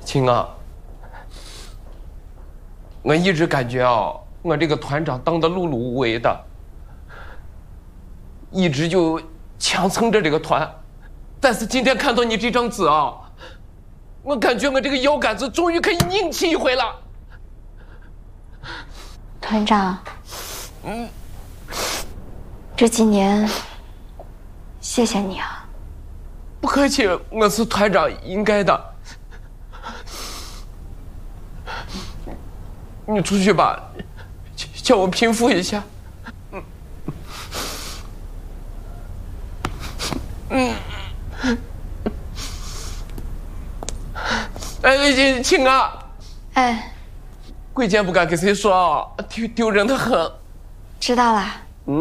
亲啊，我一直感觉啊，我这个团长当的碌碌无为的，一直就强撑着这个团。但是今天看到你这张纸啊，我感觉我这个腰杆子终于可以硬气一回了。 团长，这几年，谢谢你啊。 不客气，我是团长应该的。你出去吧，叫我平复一下。哎，亲啊！ 哎， 贵贱不敢跟谁说啊，丢人的很。 知道了。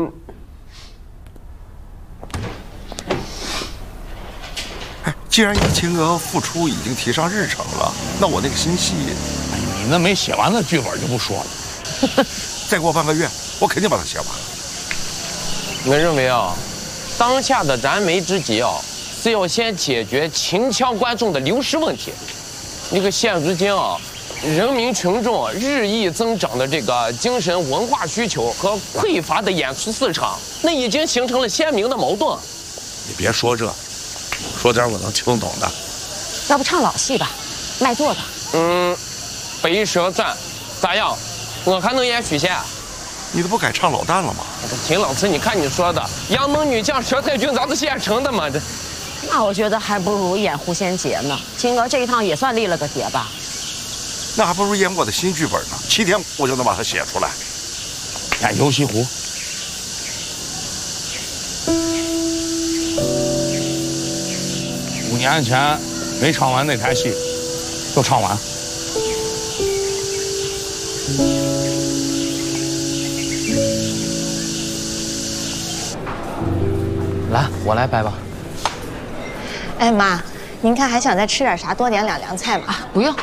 哎，既然怡情和复出已经提上日程了，那我那个新戏， 你那没写完的剧本就不说了。 再过半个月，我肯定把它写完。 我认为啊，当下的燃眉之急啊，是要先解决秦腔观众的流失问题。那个现如今啊，人民群众日益增长的这个精神文化需求和匮乏的演出市场，那已经形成了鲜明的矛盾。 你别说这，说点我能听懂的。 要不唱老戏吧，卖座的。 白蛇传，咋样？我还能演许仙？ 你都不改唱老旦了吗？ 秦老师，你看你说的，杨门女将佘太君咋是现成的嘛？这， 那我觉得还不如演狐仙节呢。秦哥这一趟也算立了个帖吧。 那还不如演我的新剧本呢，7天我就能把它写出来。 演游戏湖。5年前没唱完那台戏，就唱完。 来，我来掰吧。 哎妈，您看还想再吃点啥？多点2凉菜吧。 不用，